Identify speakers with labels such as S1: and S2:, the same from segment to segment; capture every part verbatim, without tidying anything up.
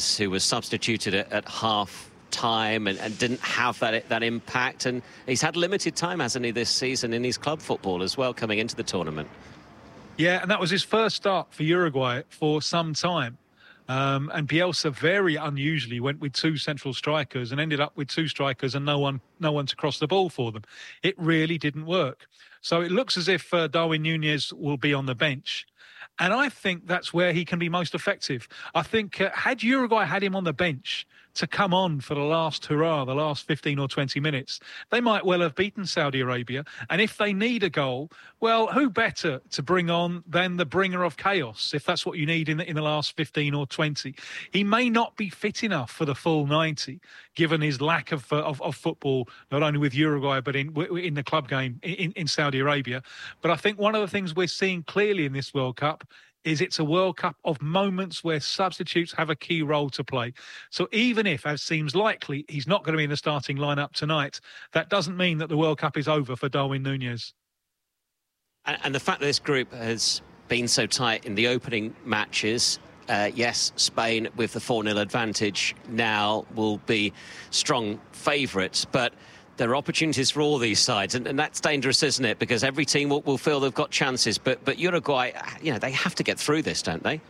S1: Nunez, who was substituted at, at half time and, and didn't have that that impact, and he's had limited time, hasn't he, this season in his club football as well, coming into the tournament.
S2: Yeah, and that was his first start for Uruguay for some time. Um, and Bielsa very unusually went with two central strikers and ended up with two strikers and no one no one to cross the ball for them. It really didn't work. So it looks as if uh, Darwin Nunez will be on the bench. And I think that's where he can be most effective. I think uh, had Uruguay had him on the bench to come on for the last hurrah, the last fifteen or twenty minutes, they might well have beaten Saudi Arabia. And if they need a goal, well, who better to bring on than the bringer of chaos, if that's what you need in the, in the last fifteen or twenty. He may not be fit enough for the full ninety, given his lack of, uh, of, of football, not only with Uruguay, but in, in the club game in, in Saudi Arabia. But I think one of the things we're seeing clearly in this World Cup is it's a World Cup of moments where substitutes have a key role to play. So even if, as seems likely, he's not going to be in the starting lineup tonight, that doesn't mean that the World Cup is over for Darwin Nunez.
S1: And, and the fact that this group has been so tight in the opening matches, uh, yes, Spain with the four nil advantage now will be strong favourites, but there are opportunities for all these sides, and, and that's dangerous, isn't it? Because every team will, will feel they've got chances, but but Uruguay, you know, they have to get through this, don't they?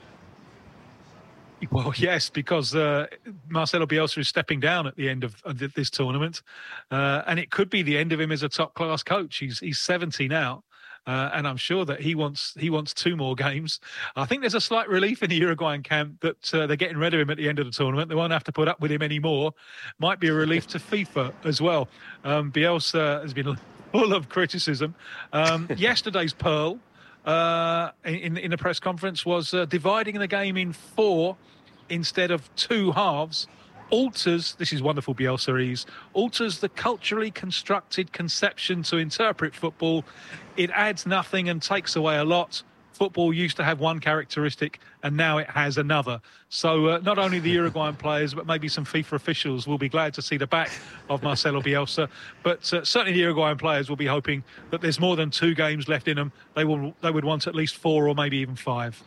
S2: Well, yes, because uh, Marcelo Bielsa is stepping down at the end of, of this tournament, uh, and it could be the end of him as a top-class coach. He's he's seventy now. Uh, and I'm sure that he wants he wants two more games. I think there's a slight relief in the Uruguayan camp that uh, they're getting rid of him at the end of the tournament. They won't have to put up with him anymore. Might be a relief to FIFA as well. Um, Bielsa has been full of criticism. Um, yesterday's pearl uh, in, in the press conference was uh, dividing the game in four instead of two halves. Alters, this is wonderful Bielsa-ese, alters the culturally constructed conception to interpret football. It adds nothing and takes away a lot. Football used to have one characteristic and now it has another. So uh, not only the Uruguayan players, but maybe some FIFA officials will be glad to see the back of Marcelo Bielsa. But uh, certainly the Uruguayan players will be hoping that there's more than two games left in them. They will, they would want at least four or maybe even five.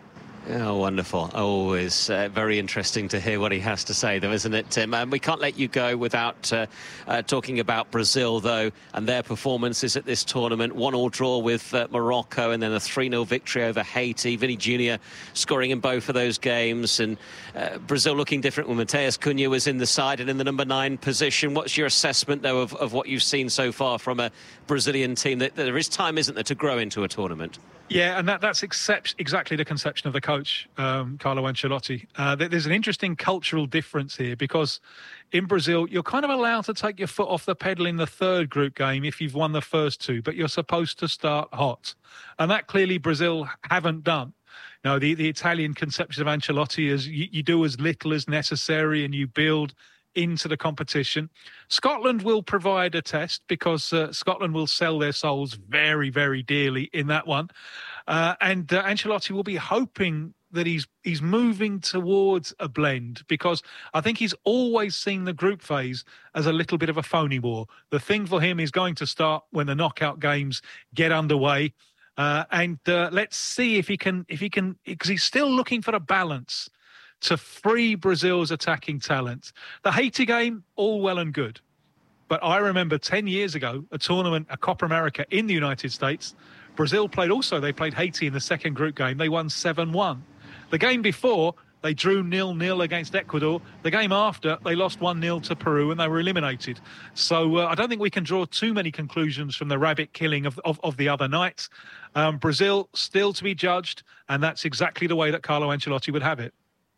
S1: Oh, wonderful. Always uh, very interesting to hear what he has to say, though, isn't it, Tim? And we can't let you go without uh, uh, talking about Brazil, though, and their performances at this tournament. One all draw with uh, Morocco and then a three nil victory over Haiti. Vinny Junior scoring in both of those games. And uh, Brazil looking different when Mateus Cunha was in the side and in the number nine position. What's your assessment, though, of, of what you've seen so far from a Brazilian team? That there is time, isn't there, to grow into a tournament?
S2: Yeah, and that, that's accept, exactly the conception of the coach, um, Carlo Ancelotti. Uh, there's an interesting cultural difference here because in Brazil, you're kind of allowed to take your foot off the pedal in the third group game if you've won the first two, but you're supposed to start hot. And that clearly Brazil haven't done. You know, the, the Italian conception of Ancelotti is you, you do as little as necessary and you build into the competition. Scotland will provide a test because uh, Scotland will sell their souls very, very dearly in that one. Uh, and uh, Ancelotti will be hoping that he's he's moving towards a blend because I think he's always seen the group phase as a little bit of a phony war. The thing for him is going to start when the knockout games get underway. Uh, and uh, let's see if he can, if he can, because he's still looking for a balance to free Brazil's attacking talent. The Haiti game, all well and good. But I remember ten years ago, a tournament, a Copa America in the United States. Brazil played also, they played Haiti in the second group game. They won seven one. The game before, they drew nil nil against Ecuador. The game after, they lost one nil to Peru and they were eliminated. So uh, I don't think we can draw too many conclusions from the rabbit killing of, of, of the other night. Um, Brazil still to be judged, and that's exactly the way that Carlo Ancelotti would have it.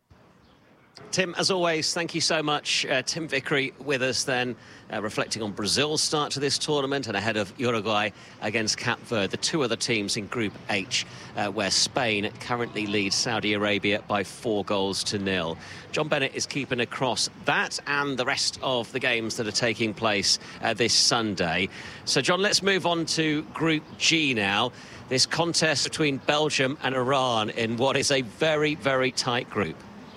S1: Tim, as always, thank you so much. Uh, Tim Vickery with us then, uh, reflecting on Brazil's start to this tournament and ahead of Uruguay against Cape Verde, the two other teams in Group H, uh, where Spain currently leads Saudi Arabia by four goals to nil. John Bennett is keeping across that and the rest of the games that are taking place uh, this Sunday. So, John, let's move on to Group G now. This contest between Belgium and Iran in what is a very, very tight group.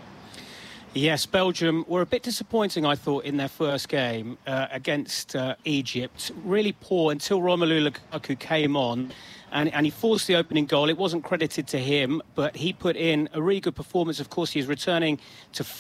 S3: Yes, Belgium were a bit disappointing, I thought, in their first game uh, against uh, Egypt. Really poor until Romelu Lukaku came on and, and he forced the opening goal. It wasn't credited to him, but he put in a really good performance. Of course, he's returning to